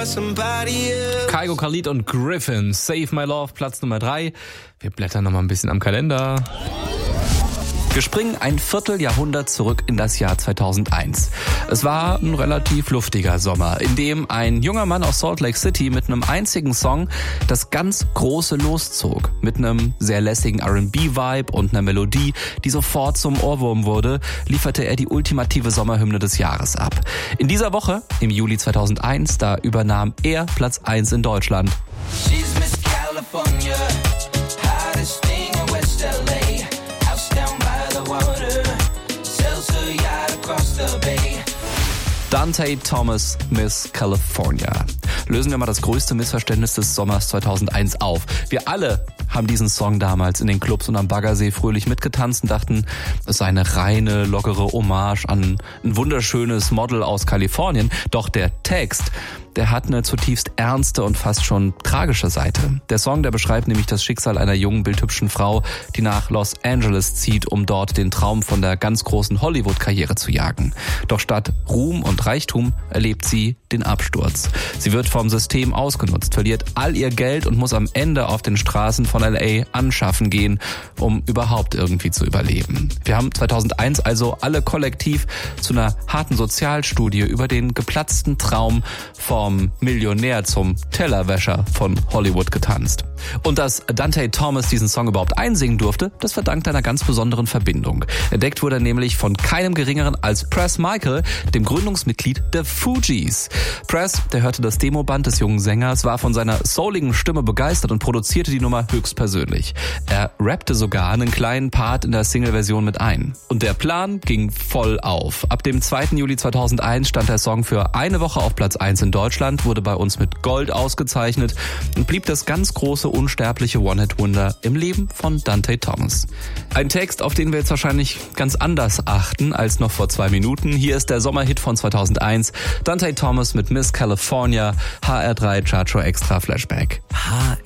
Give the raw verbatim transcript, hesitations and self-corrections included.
for somebody else. Kygo Khalid und Griffin, Save My Love, Platz Nummer drei. Wir blättern noch mal ein bisschen am Kalender. Wir springen ein Vierteljahrhundert zurück in das Jahr zweitausendeins. Es war ein relativ luftiger Sommer, in dem ein junger Mann aus Salt Lake City mit einem einzigen Song das ganz Große loszog. Mit einem sehr lässigen R and B-Vibe und einer Melodie, die sofort zum Ohrwurm wurde, lieferte er die ultimative Sommerhymne des Jahres ab. In dieser Woche, im Juli zweitausendeins, da übernahm er Platz eins in Deutschland. She's Miss California, hottest thing in West L A. House down by the water, sails her yacht across the bay. Dante Thomas, Miss California. Lösen wir mal das größte Missverständnis des Sommers zweitausendeins auf. Wir alle haben diesen Song damals in den Clubs und am Baggersee fröhlich mitgetanzt und dachten, es sei eine reine, lockere Hommage an ein wunderschönes Model aus Kalifornien. Doch der Text, der hat eine zutiefst ernste und fast schon tragische Seite. Der Song, der beschreibt nämlich das Schicksal einer jungen, bildhübschen Frau, die nach Los Angeles zieht, um dort den Traum von der ganz großen Hollywood-Karriere zu jagen. Doch statt Ruhm und Reichtum erlebt sie den Absturz. Sie wird vom System ausgenutzt, verliert all ihr Geld und muss am Ende auf den Straßen von L A anschaffen gehen, um überhaupt irgendwie zu überleben. Wir haben zweitausendeins also alle kollektiv zu einer harten Sozialstudie über den geplatzten Traum vom Millionär zum Tellerwäscher von Hollywood getanzt. Und dass Dante Thomas diesen Song überhaupt einsingen durfte, das verdankt einer ganz besonderen Verbindung. Entdeckt wurde er nämlich von keinem geringeren als Press Michael, dem Gründungsmitglied der Fugees. Press, der hörte das Demoband des jungen Sängers, war von seiner souligen Stimme begeistert und produzierte die Nummer höchstpersönlich. Er rappte sogar einen kleinen Part in der Single-Version mit ein. Und der Plan ging voll auf. Ab dem zweiten Juli zweitausendeins stand der Song für eine Woche auf Platz eins in Deutschland, wurde bei uns mit Gold ausgezeichnet und blieb das ganz große, unsterbliche One-Hit-Wonder im Leben von Dante Thomas. Ein Text, auf den wir jetzt wahrscheinlich ganz anders achten als noch vor zwei Minuten. Hier ist der Sommerhit von zweitausendeins, Dante Thomas mit Miss California, H R drei Chartshow Extra Flashback. H